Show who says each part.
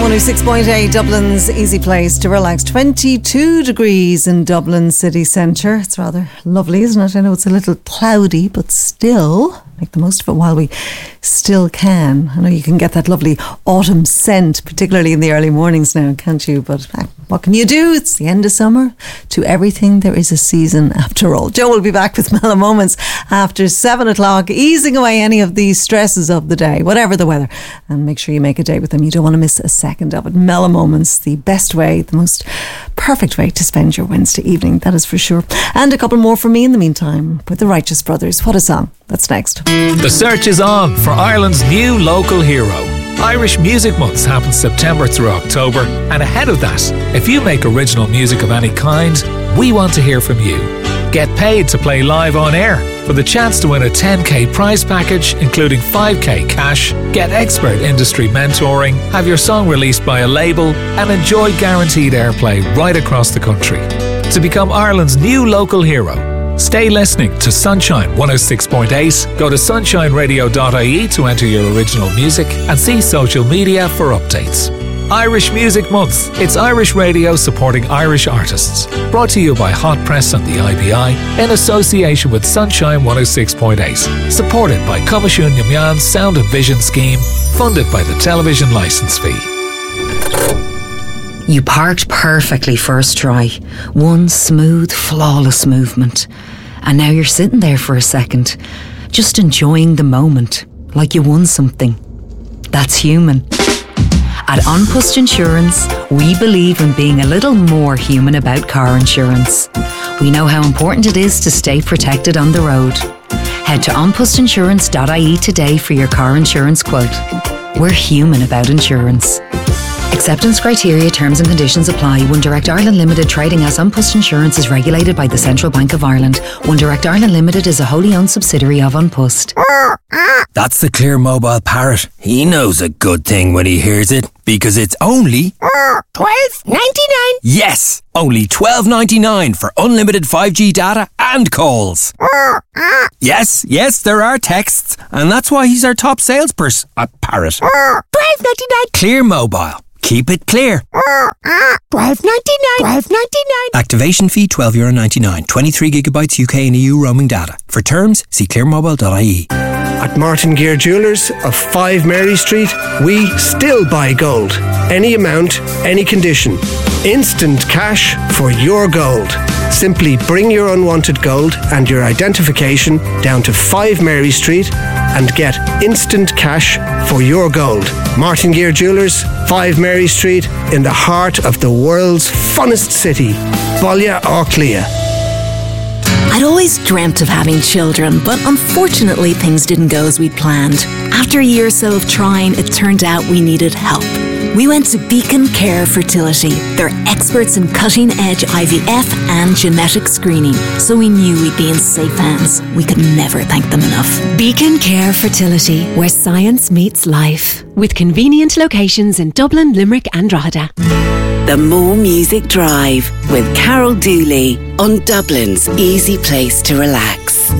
Speaker 1: 106.8, Dublin's easy place to relax. 22 degrees in Dublin city centre. It's rather lovely, isn't it? I know it's a little cloudy, but still make the most of it while we still can. I know you can get that lovely autumn scent, particularly in the early mornings now, can't you? But what can you do? It's the end of summer. To everything there is a season after all. Joe will be back with Mellow Moments after 7 o'clock, easing away any of the stresses of the day, whatever the weather. And make sure you make a day with them. You don't want to miss a second of it. Mellow Moments, the best way, the most perfect way to spend your Wednesday evening, that is for sure. And a couple more for me in the meantime with the Righteous Brothers. What a song. That's next.
Speaker 2: The search is on for Ireland's new local hero. Irish Music Month happens September through October, and ahead of that, if you make original music of any kind, we want to hear from you. Get paid to play live on air for the chance to win a 10k prize package, including 5k cash, get expert industry mentoring, have your song released by a label, and enjoy guaranteed airplay right across the country. To become Ireland's new local hero, stay listening to Sunshine 106.8. Go to sunshineradio.ie to enter your original music and see social media for updates. Irish Music Month. It's Irish radio supporting Irish artists. Brought to you by Hot Press and the IBI in association with Sunshine 106.8. Supported by Comisiún na Meán's Sound and Vision Scheme. Funded by the television licence fee.
Speaker 3: You parked perfectly first try. One smooth, flawless movement. And now you're sitting there for a second, just enjoying the moment, like you won something. That's human. At An Post Insurance, we believe in being a little more human about car insurance. We know how important it is to stay protected on the road. Head to onpostinsurance.ie today for your car insurance quote. We're human about insurance. Acceptance criteria, terms and conditions apply. One Direct Ireland Limited, trading as An Post Insurance, is regulated by the Central Bank of Ireland. One Direct Ireland Limited is a wholly owned subsidiary of An Post.
Speaker 4: That's the Clear Mobile parrot. He knows a good thing when he hears it, because it's only
Speaker 5: $12.99.
Speaker 4: Yes, only $12.99 for unlimited 5G data and calls. Yes, there are texts, and that's why he's our top salesperson. A parrot.
Speaker 5: $12.99.
Speaker 4: Clear Mobile. Keep it clear.
Speaker 5: $12.99.
Speaker 4: Activation fee €12.99. 23 gigabytes UK and EU roaming data. For terms, see clearmobile.ie.
Speaker 6: At Martin Gear Jewellers of 5 Mary Street, we still buy gold. Any amount, any condition. Instant cash for your gold. Simply bring your unwanted gold and your identification down to 5 Mary Street and get instant cash for your gold. Martin Gear Jewellers, 5 Mary Street, in the heart of the world's funnest city, Balla Ardclia.
Speaker 7: I'd always dreamt of having children, but unfortunately things didn't go as we'd planned. After a year or so of trying, it turned out we needed help. We went to Beacon Care Fertility. They're experts in cutting-edge IVF and genetic screening, so we knew we'd be in safe hands. We could never thank them enough.
Speaker 8: Beacon Care Fertility, where science meets life. With convenient locations in Dublin, Limerick and Drogheda.
Speaker 9: The More Music Drive with Carol Dooley on Dublin's easy place to relax.